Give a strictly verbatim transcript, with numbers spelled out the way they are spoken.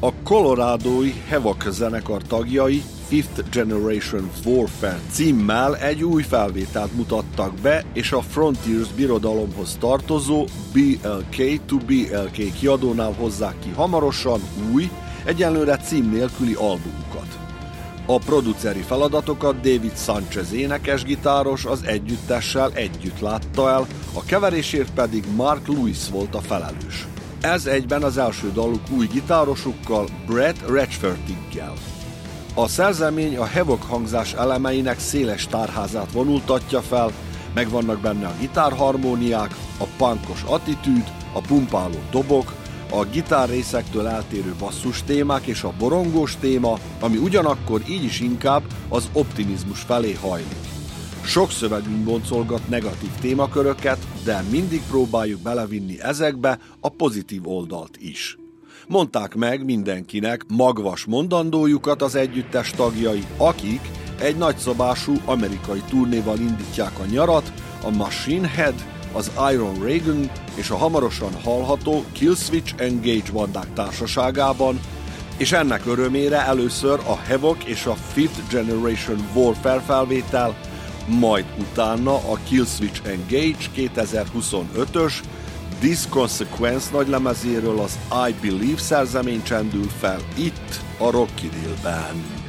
A colorádói Havoc zenekar tagjai Fifth Generation Warfare címmel egy új felvételt mutattak be, és a Frontiers birodalomhoz tartozó bé el ká to bé el ká kiadónál hozzák ki hamarosan új, egyenlőre cím nélküli albumukat. A produceri feladatokat David Sanchez énekesgitáros az együttessel együtt látta el, a keverésért pedig Mark Lewis volt a felelős. Ez egyben az első daluk új gitárosukkal, Brett Redfertiggel. A szerzemény a Havoc hangzás elemeinek széles tárházát vonultatja fel, megvannak benne a gitárharmóniák, a punkos attitűd, a pumpáló dobok, a gitárrészektől eltérő basszus témák és a borongós téma, ami ugyanakkor így is inkább az optimizmus felé hajlik. Sok szövegünk boncolgat negatív témaköröket, de mindig próbáljuk belevinni ezekbe a pozitív oldalt is. Mondták meg mindenkinek magvas mondandójukat az együttes tagjai, akik egy nagyszabású amerikai turnéval indítják a nyarat, a Machine Head, az Iron Reagan és a hamarosan hallható Killswitch Engage bandák társaságában, és ennek örömére először a Havoc és a Fifth Generation Warfare felvétel, majd utána a Killswitch Engage kétezer-huszonötös This Consequence nagylemezéről az I Believe szerzemény csendül fel itt a Rock Kill-ben.